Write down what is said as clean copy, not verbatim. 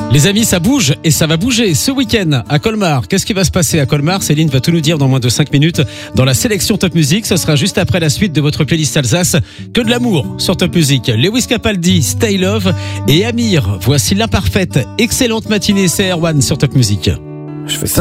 Les amis, ça bouge et ça va bouger ce week-end à Colmar. Qu'est-ce qui va se passer à Colmar? Céline va tout nous dire dans moins de 5 minutes dans la sélection Top Music. Ce sera juste après la suite de votre playlist Alsace. Que de l'amour sur Top Music. Lewis Capaldi, Stay Love et Amir. Voici l'imparfaite. Excellente matinée, c'est Erwan sur Top Music. Je fais ça.